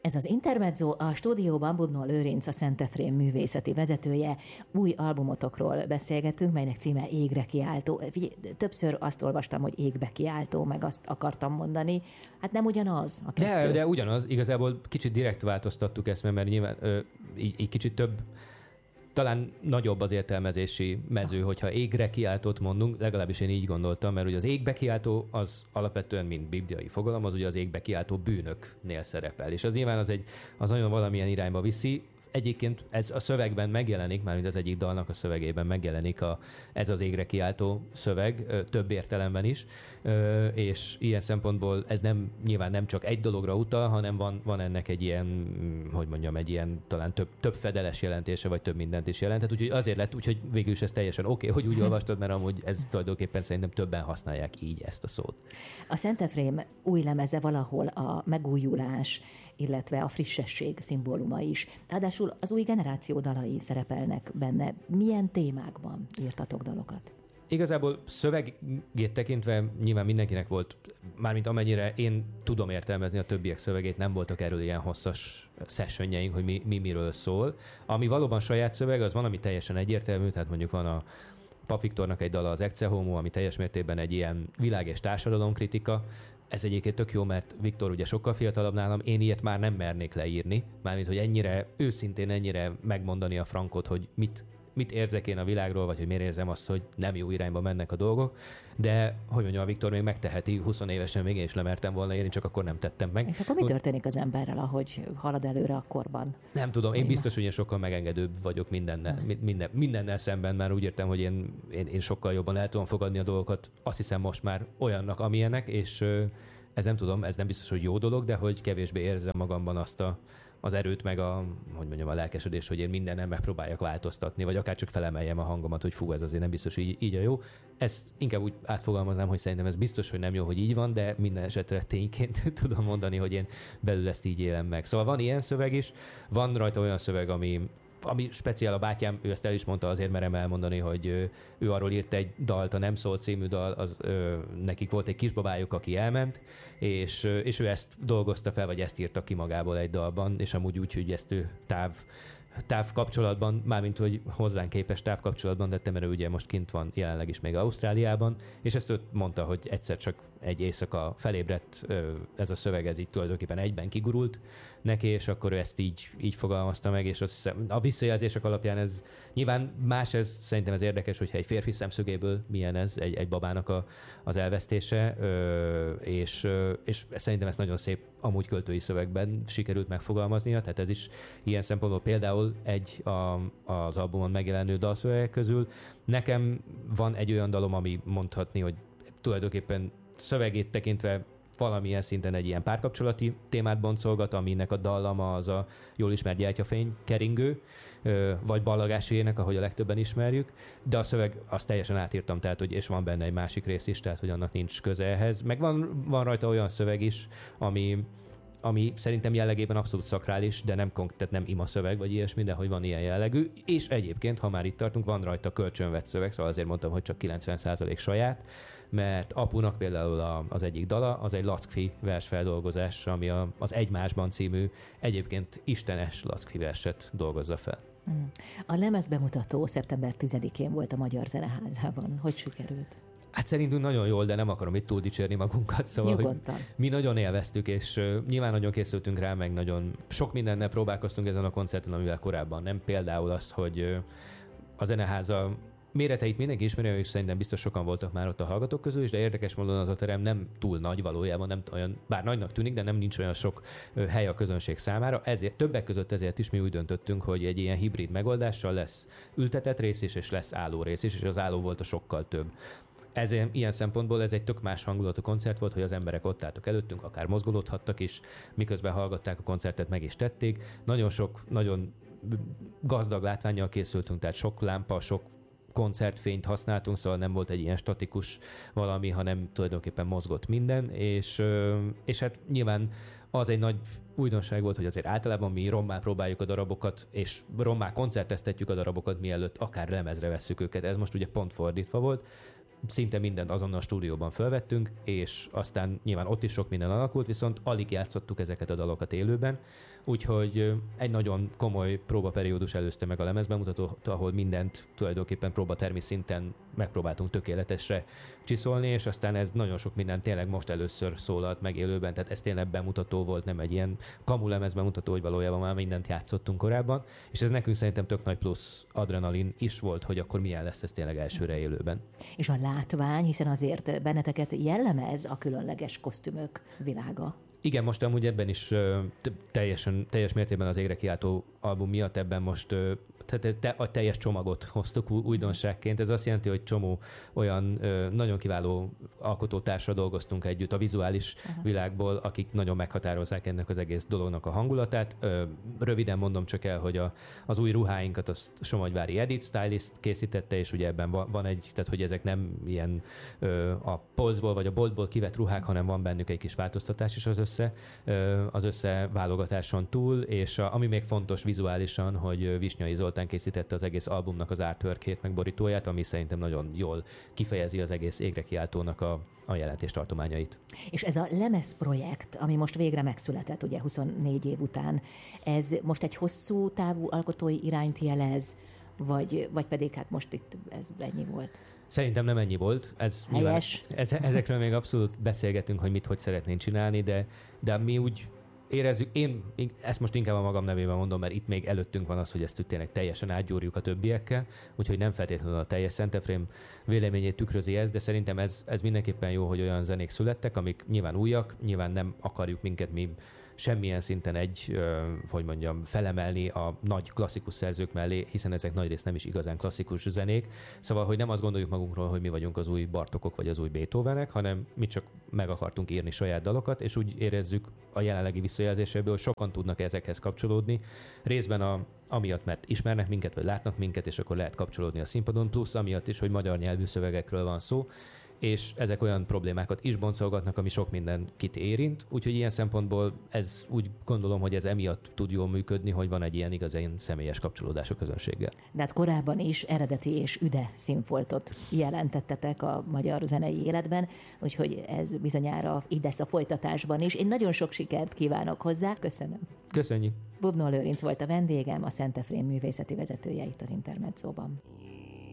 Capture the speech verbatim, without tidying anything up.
Ez az Intermezzo, a stúdióban Budnó Lőrinc, a Szent Efrém művészeti vezetője. Új albumotokról beszélgetünk, melynek címe Égre kiáltó. Többször azt olvastam, hogy égbe kiáltó, meg azt akartam mondani. Hát nem ugyanaz a kettő. De, de ugyanaz. Igazából kicsit direkt változtattuk ezt, mert nyilván ö, így, így kicsit több, talán nagyobb az értelmezési mező, hogyha égre kiáltót mondunk, legalábbis én így gondoltam, mert ugye az égbe kiáltó az alapvetően, mint bibliai fogalom, az ugye az égbe kiáltó bűnöknél szerepel. És az nyilván az, egy, az nagyon valamilyen irányba viszi. Egyébként ez a szövegben megjelenik, mármint az egyik dalnak a szövegében megjelenik a, ez az égre kiáltó szöveg, több értelemben is, és ilyen szempontból ez nem, nyilván nem csak egy dologra utal, hanem van, van ennek egy ilyen, hogy mondjam, egy ilyen talán több, több fedeles jelentése, vagy több mindent is jelentett, úgyhogy azért lett, úgyhogy végül is ez teljesen oké, okay, hogy úgy olvastad, mert amúgy ez tulajdonképpen szerintem többen használják így ezt a szót. A Szent Efrém új lemeze valahol a megújulás, illetve a frissesség szimbóluma is. Ráadásul az új generáció dalai szerepelnek benne. Milyen témákban írtatok dalokat? Igazából szövegét tekintve nyilván mindenkinek volt, mármint amennyire én tudom értelmezni a többiek szövegét, nem voltak erről ilyen hosszas sessionjeink, hogy mi, mi miről szól. Ami valóban saját szöveg, az van, ami teljesen egyértelmű, tehát mondjuk van a Pap Viktornak egy dala, az Ecce Homo, ami teljes mértékben egy ilyen világ- és társadalomkritika. Ez egyébként tök jó, mert Viktor ugye sokkal fiatalabb nálam, én ilyet már nem mernék leírni, mármint, hogy ennyire, őszintén ennyire megmondani a frankot, hogy mit, mit érzek én a világról, vagy hogy miért érzem azt, hogy nem jó irányba mennek a dolgok, de hogy mondjam, a Viktor még megteheti, húsz évesen még én is lemertem volna írni, csak akkor nem tettem meg. És akkor mi történik az emberrel, ahogy halad előre a korban? Nem tudom, én biztos, hogy én sokkal megengedőbb vagyok mindennel, minden, mindennel szemben, már úgy értem, hogy én, én, én sokkal jobban el tudom fogadni a dolgokat, azt hiszem most már olyannak, amilyenek, és ez nem tudom, ez nem biztos, hogy jó dolog, de hogy kevésbé érzem magamban azt a, az erőt, meg a, hogy mondjam, a lelkesedés, hogy én mindennem megpróbáljak változtatni, vagy akár csak felemeljem a hangomat, hogy fú, ez azért nem biztos, hogy így, így a jó. Ezt inkább úgy átfogalmaznám, hogy szerintem ez biztos, hogy nem jó, hogy így van, de minden esetre tényként tudom mondani, hogy én belül ezt így élem meg. Szóval van ilyen szöveg is, van rajta olyan szöveg, ami ami speciál, a bátyám, ő ezt el is mondta, azért merem elmondani, hogy ő, ő arról írt egy dalt, a Nem szól című dal, az, ö, nekik volt egy kisbabájuk, aki elment, és, és ő ezt dolgozta fel, vagy ezt írta ki magából egy dalban, és amúgy úgy, hogy ezt ő táv távkapcsolatban, mármint hogy hozzánk képes távkapcsolatban tette, mert ő ugye most kint van jelenleg is még Ausztráliában, és ezt ő mondta, hogy egyszer csak egy éjszaka felébredt ez a szöveg, ez így tulajdonképpen egyben kigurult neki, és akkor ő ezt így, így fogalmazta meg, és azt hiszem, a visszajelzések alapján ez nyilván más, ez szerintem ez érdekes, hogyha egy férfi szemszögéből milyen ez, egy, egy babának a, az elvesztése, és, és szerintem ezt nagyon szép amúgy költői szövegben sikerült megfogalmaznia, tehát ez is ilyen szempontból például egy a, az albumon megjelenő dalszövegek közül. Nekem van egy olyan dalom, ami mondhatni, hogy tulajdonképpen szövegét tekintve valamilyen szinten egy ilyen párkapcsolati témát boncolgat, aminek a dallama az a jól ismert Gyertyafény keringő, vagy ballagási ének, ahogy a legtöbben ismerjük, de a szöveg azt teljesen átírtam, tehát, hogy és van benne egy másik rész is, tehát, hogy annak nincs köze ehhez. Meg van, van rajta olyan szöveg is, ami ami szerintem jellegében abszolút szakrális, de nem, tehát nem ima szöveg, vagy ilyesmi, de hogy van ilyen jellegű. És egyébként, ha már itt tartunk, van rajta kölcsönvett szöveg, szóval azért mondtam, hogy csak kilencven százalék saját, mert apunak például az egyik dala, az egy Lackfi versfeldolgozás, ami a, az Egymásban című, egyébként istenes Lackfi verset dolgozza fel. A lemezbemutató szeptember tizedikén volt a Magyar Zeneházában. Hogy sikerült? Hát szerintünk nagyon jól, de nem akarom itt túl dicsérni magunkat, szóval hogy mi nagyon élveztük, és uh, nyilván nagyon készültünk rá, meg nagyon sok mindennel próbálkoztunk ezen a koncerten, amivel korábban nem. Például azt, hogy uh, a Zeneháza méreteit mindenki ismeri, és szerintem biztos sokan voltak már ott a hallgatók közül is, de érdekes módon az a terem nem túl nagy valójában, nem olyan, bár nagynak tűnik, de nem nincs olyan sok uh, hely a közönség számára. Ezért, többek között ezért is mi úgy döntöttünk, hogy egy ilyen hibrid megoldással lesz ültetett rész is, és lesz álló rész is, és az álló volt a sokkal több. Ez, ilyen szempontból ez egy tök más hangulatú koncert volt, hogy az emberek ott álltak előttünk, akár mozgolódhattak is, miközben hallgatták a koncertet, meg is tették. Nagyon sok, nagyon gazdag látvánnyal készültünk, tehát sok lámpa, sok koncertfényt használtunk, szóval nem volt egy ilyen statikus valami, hanem tulajdonképpen mozgott minden, és, és hát nyilván az egy nagy újdonság volt, hogy azért általában mi rommá próbáljuk a darabokat, és rommá koncerteztetjük a darabokat, mielőtt akár lemezre vesszük őket. Ez most ugye pont fordítva volt. szinte mindent azonnal a stúdióban felvettünk, és aztán nyilván ott is sok minden alakult, viszont alig játszottuk ezeket a dalokat élőben, úgyhogy egy nagyon komoly próbaperiódus előzte meg a lemezbemutatót, ahol mindent tulajdonképpen próbatermi szinten megpróbáltunk tökéletesre csiszolni, és aztán ez nagyon sok minden tényleg most először szólalt meg élőben, tehát ez tényleg bemutató volt, nem egy ilyen kamu lemezbemutató, hogy valójában már mindent játszottunk korábban, és ez nekünk szerintem tök nagy plusz adrenalin is volt, hogy akkor milyen lesz ez tényleg elsőre élőben. És a látvány, hiszen azért benneteket jellemez a különleges kosztümök világa. Igen, most amúgy ebben is uh, teljesen, teljes mértékben az Égre kiáltó album miatt ebben most uh, te, a teljes csomagot hoztuk újdonságként. Ez azt jelenti, hogy csomó olyan uh, nagyon kiváló alkotótársra dolgoztunk együtt a vizuális Aha. világból, akik nagyon meghatározzák ennek az egész dolognak a hangulatát. Uh, röviden mondom csak el, hogy a, az új ruháinkat azt Somogyvári Edit Stylist készítette, és ugye ebben van, van egy, tehát hogy ezek nem ilyen uh, a polcból vagy a boltból kivett ruhák, hanem van bennük egy kis változtatás is az össze, az összeválogatáson túl, és a, ami még fontos vizuálisan, hogy Visnyai Zoltán készítette az egész albumnak az artworkét, meg borítóját, ami szerintem nagyon jól kifejezi az egész Égre kiáltónak a, a jelentéstartományait. És ez a lemezprojekt, ami most végre megszületett, ugye huszonnégy év után, ez most egy hosszú távú alkotói irányt jelez, vagy, vagy pedig hát most itt ez ennyi volt? Szerintem nem ennyi volt. Ez nyilván, ez, ezekről még abszolút beszélgetünk, hogy mit, hogy szeretnénk csinálni, de, de mi úgy érezzük, én ezt most inkább a magam nevében mondom, mert itt még előttünk van az, hogy ezt tényleg teljesen átgyúrjuk a többiekkel, úgyhogy nem feltétlenül a teljes Szentefrém véleményét tükrözi ez, de szerintem ez, ez mindenképpen jó, hogy olyan zenék születtek, amik nyilván újak, nyilván nem akarjuk minket mi semmilyen szinten egy, hogy mondjam, felemelni a nagy klasszikus szerzők mellé, hiszen ezek nagyrészt nem is igazán klasszikus zenék. Szóval, hogy nem azt gondoljuk magunkról, hogy mi vagyunk az új Bartokok vagy az új Beethovenek, hanem mi csak meg akartunk írni saját dalokat, és úgy érezzük a jelenlegi visszajelzéséből, hogy sokan tudnak ezekhez kapcsolódni. Részben a, amiatt, mert ismernek minket, vagy látnak minket, és akkor lehet kapcsolódni a színpadon, plusz amiatt is, hogy magyar nyelvű szövegekről van szó, és ezek olyan problémákat is boncolgatnak, ami sok mindenkit érint, úgyhogy ilyen szempontból ez úgy gondolom, hogy ez emiatt tud jól működni, hogy van egy ilyen igazán személyes kapcsolódás a közönséggel. De hát korábban is eredeti és üde színfoltot jelentettetek a magyar zenei életben, úgyhogy ez bizonyára így lesz a folytatásban is. Én nagyon sok sikert kívánok hozzá. Köszönöm. Köszönjük. Bubnó Lőrinc volt a vendégem, a Szentefrém művészeti vezetője itt az Intermedzóban.